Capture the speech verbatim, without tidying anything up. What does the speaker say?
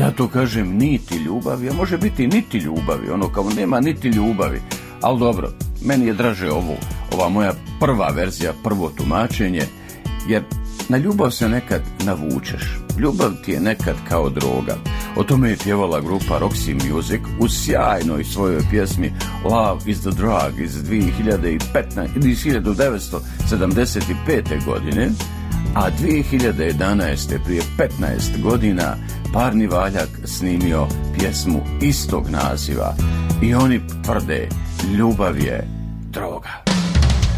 Ja to kažem niti ljubavi, a može biti niti ljubavi, ono kao nema niti ljubavi, ali dobro, meni je draže ovo, ova moja prva verzija, prvo tumačenje, jer na ljubav se nekad navučeš, ljubav ti je nekad kao droga. O tome je pjevala grupa Roxy Music u sjajnoj svojoj pjesmi Love is the Drug iz hiljadu devetsto sedamdeset pete. godine, a dvije hiljade jedanaeste. prije petnaest godina Parni Valjak snimio pjesmu istog naziva i oni tvrde ljubav je droga.